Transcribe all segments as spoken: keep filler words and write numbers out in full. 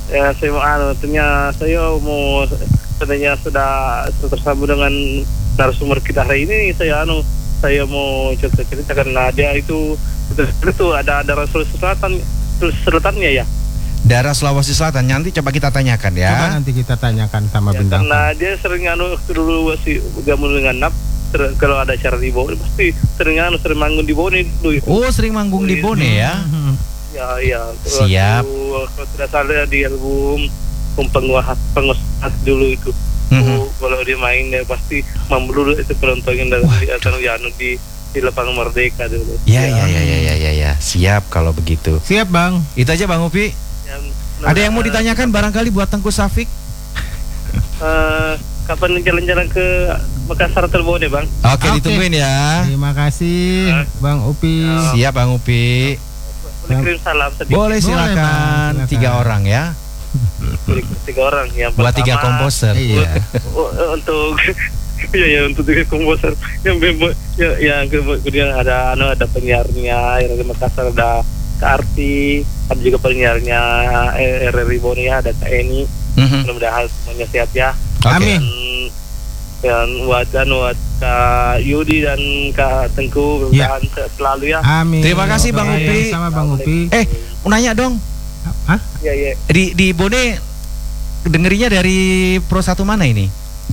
Ya, saya mau anu, ternyata saya mau sebenarnya sudah tersambung dengan narasumber kita hari ini. Saya anu, saya mau cerita cerita karena dia itu itu ada daerah Sulawesi Selatan, selatannya ya. Daerah Sulawesi Selatan, nanti coba kita tanyakan ya. Coba nanti kita tanyakan sama Ya, bintang. karena dia sering anu waktu dulu masih gabung dengan N A P. Ter, kalau ada acara di Bone pasti sering anu sering manggung di Bone dulu. Oh, sering manggung di Bone ya. Ya, ya. Siap. Kalau tidak salah di album pengusaha pengusaha dulu itu. Mm-hmm. Oh, kalau dia main dia pasti membelur itu penontonnya dari di atas ya, di di lapangan Merdeka dulu. Ya, ya, ya, ya, ya, ya, ya. Siap kalau begitu. Siap Bang. Itu aja Bang Upi. Ya, Ada yang mau ditanyakan barangkali buat Tengku Safik? Uh, kapan jalan-jalan ke Makassar atau Bone, Bang? Oke, Oke. ditungguin ya. Terima kasih Bang Upi. Siap Bang Upi. Boleh kirim salam sedikit. Boleh silakan. Boleh, Bang. Silakan. Tiga orang ya. Tiga orang yang Buat pertama, tiga komposer. Iya. u- untuk ya ya untuk tiga komposer yang bebo, ya, yang kemudian ada anu ada penyiarnya yang di Makassar ada Kak Arti, ada juga penyiarnya R R I Bone ya, ada Kak Eni. Mhm. Mudah-mudahan semuanya sehat ya. Oke. Amin. Dan buat dan buat Kak Yudi dan Kak Tengku Ya. mudah-mudahan sehat selalu ya. Amin. Terima kasih, Bang Doa yang Upi. sama Bang Upi. Eh, mau nanya dong. Hah? Ya ya. Di di Bone dengerinya dari Pro satu mana ini?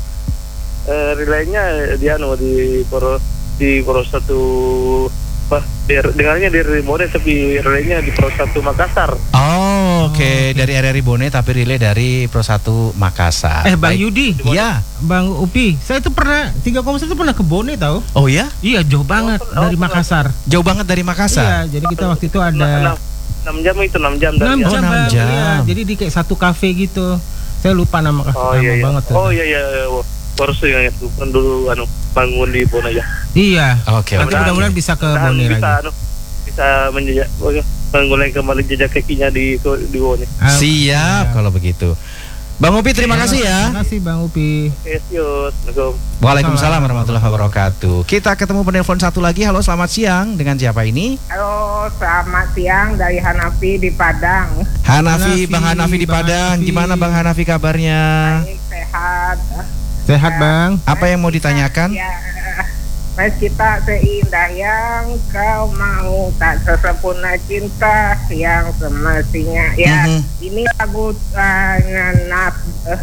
Eh, relaynya dia anu di Pro di Pro satu apa? Der- dengarnya dari Bone tapi relaynya di Pro satu Makassar. Oh, oke. oke. Dari R R I Bone tapi relay dari Pro satu Makassar. Eh Bang Baik. Yudi, Iya. Bang Upi, saya tuh pernah tiga komposer tuh pernah ke Bone tahu? Oh ya? Iya jauh banget Oh, dari pernah. Makassar. Jauh banget dari Makassar. Iya, jadi kita waktu itu Nah, ada enam, enam jam itu enam jam dari enam Oh, jam, enam Bang. jam. Iya, jadi di kayak satu kafe gitu. Saya lupa nama kafe Oh nama iya iya. banget tuh. Oh iya iya. iya. Wah, baru saya ingat bukan dulu anu bangun di Bone aja. Iya. Oke, Nanti oke. mudah-mudahan bisa ke Dan Bone bisa lagi. anu bisa menjejak mengulangi kembali jejak kakinya di di Bone. Ah, Siap iya. kalau begitu. Bang Upi terima kasih ya. Terima kasih Bang Upi. Oke, sius. Assalamualaikum. Waalaikumsalam warahmatullahi wabarakatuh. Kita ketemu penelpon satu lagi. Halo, selamat siang. Dengan siapa ini? Halo, selamat siang dari Hanafi di Padang. Hanafi, Hanafi, Bang Hanafi di Bang Padang. Hanafi. Gimana Bang Hanafi kabarnya? Baik, sehat. Sehat Bang. Apa yang mau ditanyakan? Ya, mas kita seindah yang kau mau, tak sesempurna cinta yang semestinya. Ya, Mhm. ini lagu uh, nap. eh,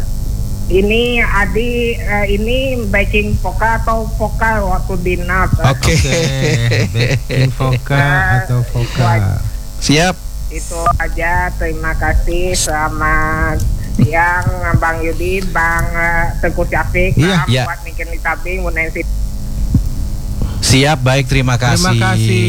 ini Adi, eh, ini backing vokal atau vokal waktu di nap. Oke. Backing vokal atau vokal. Siap. Itu aja, terima kasih. Selamat siang Bang Yudi, Bang uh, Tengku Syafiq, Iya, iya. buat Niken Tabing, Bu Nancy. Siap, baik, terima kasih. Terima kasih.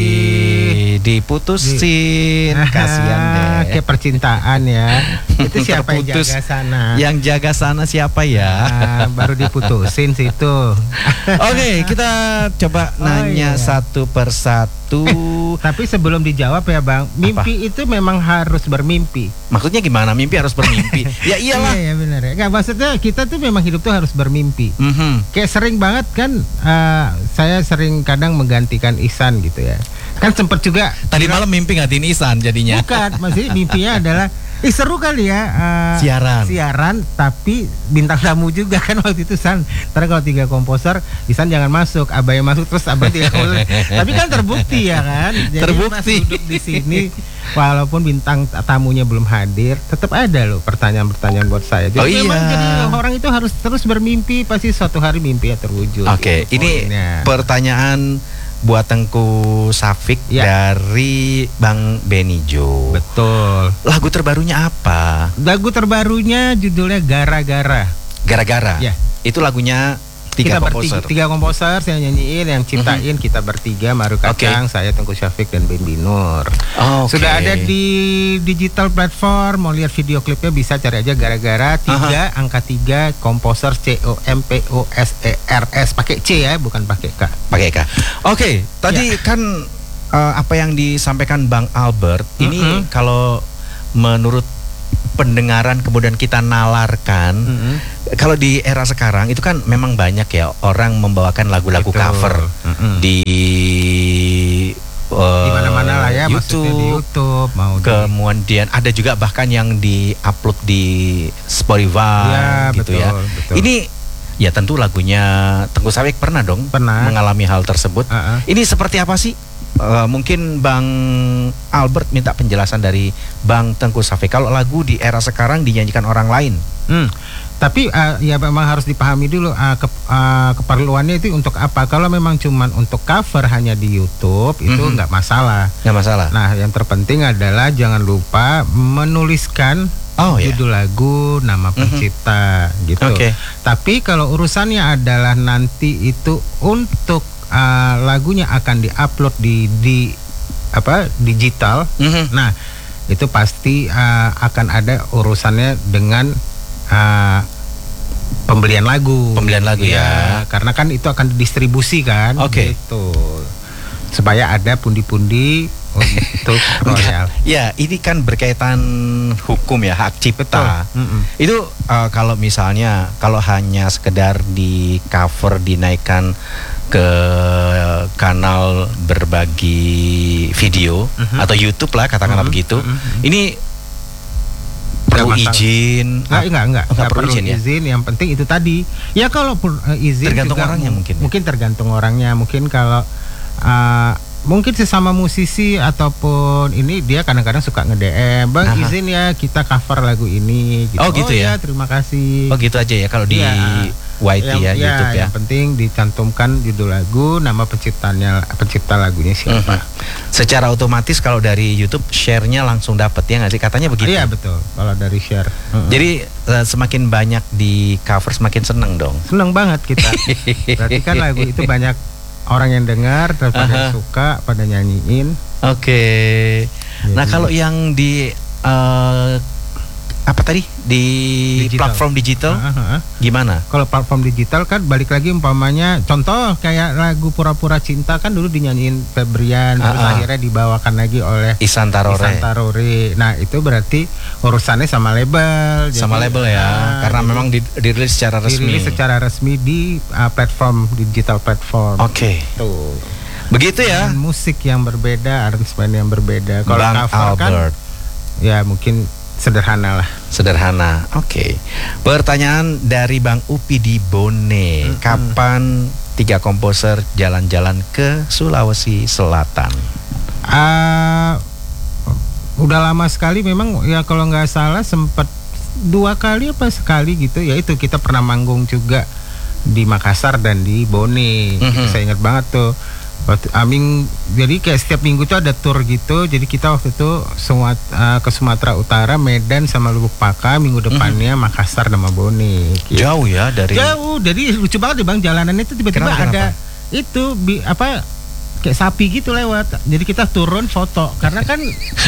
Diputusin, kasihan deh. Kayak percintaan ya. Itu siapa yang Terputus. jaga sana? Yang jaga sana siapa ya? Ah, baru diputusin situ. Oke, kita coba Oh, nanya iya. satu persatu. Tapi sebelum dijawab ya Bang, mimpi itu memang harus bermimpi. Maksudnya gimana? Mimpi harus bermimpi. Ya iyalah. Iya, iya benar ya. Nggak, maksudnya kita tuh memang hidup tuh harus bermimpi. Mhm. Kayak sering banget kan, eh, saya sering kadang menggantikan Ihsan gitu ya. Kan sempet juga Tadi malam mimpi ngatiin Ihsan jadinya. bukan, masih mimpinya adalah Ih seru kali ya eh, Siaran. Siaran tapi bintang tamu juga kan waktu itu San. Ntar kalau tiga komposer Ihsan jangan masuk, Abah yang masuk terus Abah tiga komposer. Tapi kan terbukti ya kan. Jadi Terbukti. pas duduk di sini walaupun bintang tamunya belum hadir, tetap ada loh pertanyaan-pertanyaan buat saya. Jadi Oh memang iya. jadi orang itu harus terus bermimpi, pasti suatu hari mimpinya terwujud. Oke, Gitu ini poinnya. pertanyaan buat Tengku Safik Ya. dari Bang Benijo. Betul. Lagu terbarunya apa? Lagu terbarunya judulnya Gara-gara. Gara-gara. Ya. Itu lagunya tiga kita komposer. bertiga, tiga komposer saya nyanyiin, yang ciptain kita bertiga, Maru Kacang, saya Tengku Syafiq dan Ben Binur. Oh, oke. Sudah ada di digital platform, mau lihat video klipnya bisa cari aja Gara-gara tiga angka tiga komposer C O M P O S E R S pakai C ya, bukan pakai K. Pakai K. Oke, tadi kan eh, apa yang disampaikan Bang Albert ini Mm-mm. kalau menurut pendengaran kemudian kita nalarkan, Mm-mm. kalau di era sekarang itu kan memang banyak ya orang membawakan lagu-lagu Betul. cover Mm-mm. di uh, Di mana-mana lah ya, maksudnya di YouTube. YouTube mau di Kemudian ada juga bahkan yang di-upload di Spotify Ya, gitu betul, ya. betul. Ini ya tentu lagunya Tengku Sawik pernah dong Pernah. mengalami hal tersebut. Uh-uh. Ini seperti apa sih? Uh, mungkin Bang Albert minta penjelasan dari Bang Tengku Sawik. Kalau lagu di era sekarang dinyanyikan orang lain. Hmm. Tapi uh, ya memang harus dipahami dulu uh, ke, uh, keperluannya itu untuk apa. Kalau memang cuman untuk cover hanya di YouTube itu Mhm. nggak masalah. Nggak masalah. Nah, yang terpenting adalah jangan lupa menuliskan Oh ya. judul lagu, nama pencipta gitu. Oke. Tapi kalau urusannya adalah nanti itu untuk uh, lagunya akan diupload di di apa digital. Mhm. Nah, itu pasti uh, akan ada urusannya dengan uh, pembelian lagu. Pembelian lagu ya. Karena kan itu akan didistribusikan. Oke. Gitu. Supaya ada pundi-pundi untuk royal. Ya, ini kan berkaitan hukum ya, hak cipta. Mm-mm. Itu uh, kalau misalnya kalau hanya sekedar di cover dinaikkan ke kanal berbagi video Mhm. atau YouTube lah katakanlah Mhm, begitu. mhm, mhm. Ini perlu masalah. izin. Enggak, enggak, enggak, Enggak enggak perlu perlu izin izin, ya? Yang penting itu tadi. Ya kalau pun uh, izin Tergantung juga orangnya mu- mungkin ya? Mungkin tergantung orangnya. Mungkin kalau uh, mungkin sesama musisi ataupun ini dia kadang-kadang suka nge-D M, "Bang, Aha. izin ya kita cover lagu ini." Gitu. Oh, gitu ya? Terima kasih. Oh gitu aja ya kalau di Iya. Y T ya, Yang- YouTube ya. Yang penting dicantumkan judul lagu, nama penciptanya, pencipta lagunya siapa. Mhm. Secara otomatis kalau dari YouTube share-nya langsung dapat ya nggak sih? Katanya begitu. Iya betul. Kalau dari share. Mm-mm. Jadi eh, semakin banyak di cover semakin seneng dong. Seneng banget kita. Berarti kan lagu itu banyak orang yang dengar, dan pada Aha. suka, pada nyanyiin. Oke. Nah Jadi- kalau yang di eh, apa tadi di Digital. platform digital Ah, ah, ah. gimana? Kalau platform digital kan balik lagi umpamanya contoh kayak lagu Pura-Pura Cinta kan dulu dinyanyiin Febrian, terus Ah, ah. akhirnya dibawakan lagi oleh Ihsan Tarore. Ihsan Tarore. Nah itu berarti urusannya sama label. Sama Jadi, label ya, ah, karena jadi memang di- dirilis secara resmi. dirilis secara resmi di uh, platform digital platform. Oke. Tuh. Begitu ya, Dan musik yang berbeda, aransemen yang berbeda. Kalau Bang cover kan Albert. ya mungkin sederhana lah. Sederhana. Oke. Pertanyaan dari Bang Upi di Bone. Mm-mm. Kapan tiga komposer jalan-jalan ke Sulawesi Selatan? Ah, udah lama sekali memang ya kalau nggak salah sempat dua kali apa sekali gitu ya itu kita pernah manggung juga di Makassar dan di Bone. Itu Mhm. saya ingat banget tuh. Waktu Aming jadi kayak setiap minggu tuh ada tour gitu. Jadi kita waktu itu semua uh, ke Sumatera Utara, Medan sama Lubuk Pakam. Minggu depannya Makassar sama Bone. Gitu. Jauh ya dari Jauh, jadi lucu banget deh Bang, jalanan itu tiba-tiba Kenapa, ada kenapa? itu bi, apa kayak sapi gitu lewat. Jadi kita turun foto karena kan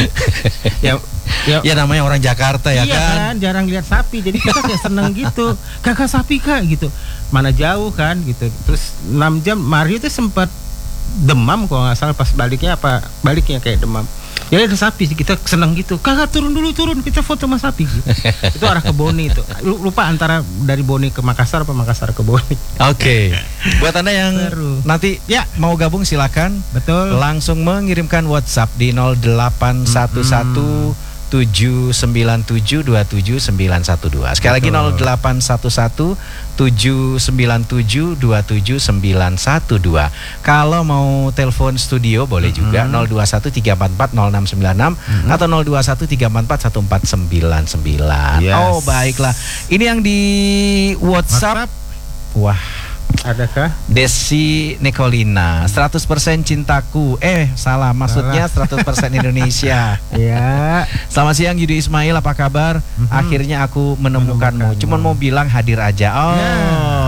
ya ya, Ya namanya orang Jakarta ya iya kan. kan jarang lihat sapi. Jadi kita kayak seneng gitu. Kakak sapi Kak gitu. Mana jauh kan gitu. Terus enam jam Mario tuh sempat demam kalau nggak salah pas baliknya apa baliknya kayak demam. Ya ada sapi kita seneng gitu. Kakak turun dulu turun kita foto sama sapi gitu. Itu arah ke Bone itu. Lupa antara dari Bone ke Makassar apa Makassar ke Bone. Oke. Buat Anda yang Seru. nanti Ya. mau gabung silakan Betul. langsung mengirimkan WhatsApp di nol delapan satu satu tujuh sembilan tujuh dua tujuh sembilan satu dua. Sekali lagi Betul. nol delapan satu satu tujuh sembilan tujuh dua tujuh sembilan satu dua. Kalau mau telepon studio boleh juga nol dua satu tiga empat empat nol enam sembilan enam atau nol dua satu tiga empat empat satu empat sembilan sembilan. Yes. Oh, baiklah. Ini yang di WhatsApp. Wah, Adakah? Desi Nicolina, seratus persen cintaku. Eh, salah, maksudnya seratus persen Indonesia. Ya. Selamat siang Yudi Ismail, apa kabar? Akhirnya aku menemukanmu. Menemukanmu. Cuman mau bilang hadir aja. Oh. Ya,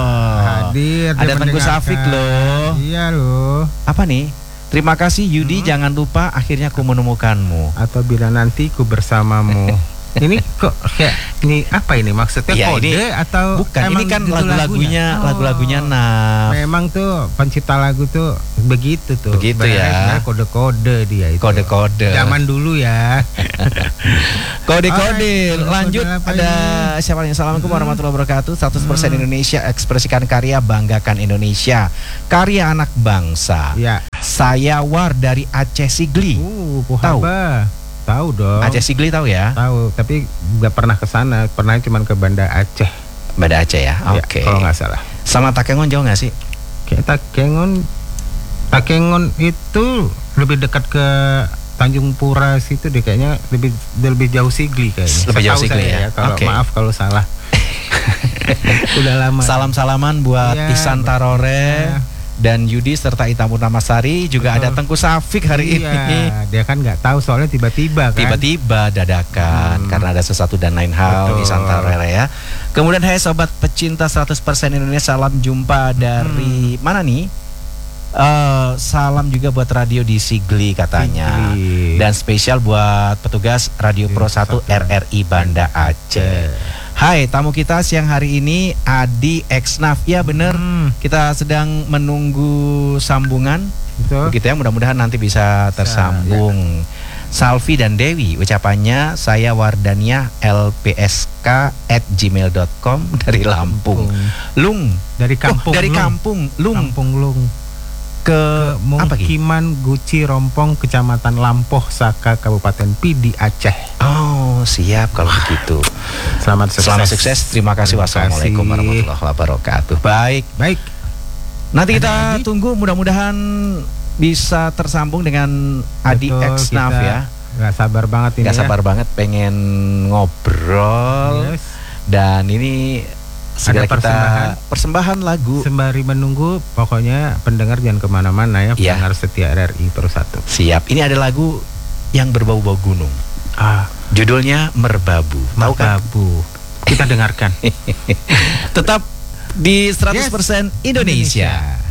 hadir. dia Ada Tengku mendengarkan. Safik loh. Iya loh. Apa nih? Terima kasih Yudi, jangan lupa akhirnya aku menemukanmu. Atau bila nanti ku bersamamu. Ini kok kayak ini apa ini maksudnya Ya, kode ini atau Bukan, emang ini kan judul lagu-lagunya, Oh. lagu-lagunya Naf. Memang tuh pencipta lagu tuh begitu tuh. Begitu Sebenarnya- ya. sebenarnya kode-kode dia itu. Kode-kode. Zaman dulu ya. Kode-kode. Alright, Lanjut kode apa ada ini? siapa nih? Assalamualaikum warahmatullahi wabarakatuh. seratus persen Indonesia, ekspresikan karya, banggakan Indonesia. Karya anak bangsa. Ya. Saya War dari Aceh Sigli. Uh, Tahu? Pohaba. Tahu dong. Aceh Sigli tahu ya? Tahu, tapi nggak pernah ke sana. Pernah cuma ke Banda Aceh. Banda Aceh ya. Ya, Oke. kalau nggak salah. Sama Takengon jauh nggak sih? Kayak Takengon, Takengon itu lebih dekat ke Tanjung Pura situ deh, kayaknya lebih lebih jauh Sigli kayaknya. Lebih jauh Setahu Sigli saya ya? Kalau Oke. maaf kalau salah. Udah lama. Salam-salaman buat Iya, Ihsan Tarore iya. dan Yudi serta Ita Purnamasari. Juga Betul. ada Tengku Safik hari Iya, ini. dia kan nggak tahu soalnya tiba-tiba kan. Tiba-tiba dadakan Hmm. karena ada sesuatu dan lain hal. Betul. Ihsan Tarore ya. Kemudian hai sobat pecinta seratus persen Indonesia, salam jumpa dari mana nih? Eh, salam juga buat radio di Sigli katanya. Sigli. Dan spesial buat petugas Radio Pro satu R R I Banda Aceh. Hai, tamu kita siang hari ini Adi Exnaf. Ya bener, Hmm. kita sedang menunggu sambungan. Betul. Begitu ya, mudah-mudahan nanti bisa tersambung. Salvi dan Dewi, ucapannya saya Wardania L P S K at gmail dot com dari Lampung. Lung, Dari kampung. oh, dari Lung. kampung Lung Kampung Lung. ke apa gitu? Mukiman Guci Rompong, Kecamatan Lampoh, Saka, Kabupaten Pidi, Aceh. Oh, siap kalau begitu. Selamat sukses. Selamat sukses. Terima kasih. Terima Wassalamualaikum kasih. warahmatullahi wabarakatuh. Baik. Baik. Nanti kita Ada Adi? tunggu, mudah-mudahan bisa tersambung dengan Adi Betul, Exnaf kita ya. Gak sabar banget ini. Gak ya. sabar banget pengen ngobrol. Yes. Dan ini segera kita persembahan. persembahan lagu. Sembari menunggu, pokoknya pendengar jangan kemana-mana ya, Iya. pendengar setia R R I Pro satu. Siap. Ini ada lagu yang berbau-bau gunung. Ah, Judulnya Merbabu. Tahu kan? Merbabu. Kita dengarkan. Tetap di seratus persen Yes. Indonesia. Indonesia.